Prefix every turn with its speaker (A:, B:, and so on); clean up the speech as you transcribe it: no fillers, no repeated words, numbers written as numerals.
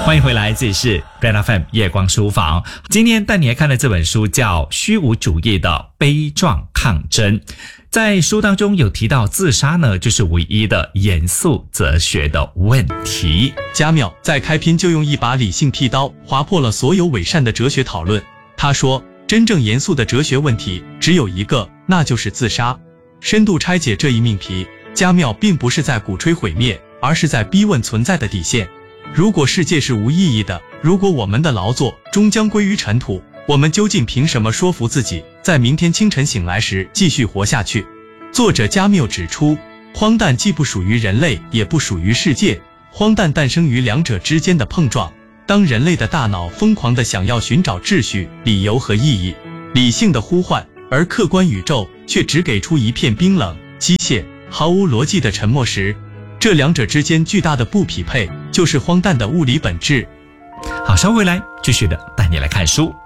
A: 欢迎回来，这里是 Plan FM 夜光书房。今天带你来看的这本书叫《虚无主义的悲壮抗争》。在书当中有提到，自杀呢就是唯一的严肃哲学的问题。
B: 加缪在开篇就用一把理性剃刀划破了所有伪善的哲学讨论。他说，真正严肃的哲学问题只有一个，那就是自杀。深度拆解这一命题，加缪并不是在鼓吹毁灭，而是在逼问存在的底线。如果世界是无意义的，如果我们的劳作终将归于尘土，我们究竟凭什么说服自己在明天清晨醒来时继续活下去？作者加缪指出，荒诞既不属于人类，也不属于世界，荒诞诞生于两者之间的碰撞。当人类的大脑疯狂地想要寻找秩序、理由和意义，理性的呼唤，而客观宇宙却只给出一片冰冷、机械、毫无逻辑的沉默时，这两者之间巨大的不匹配，就是荒诞的物理本质。
A: 好，稍后回来继续的带你来看书。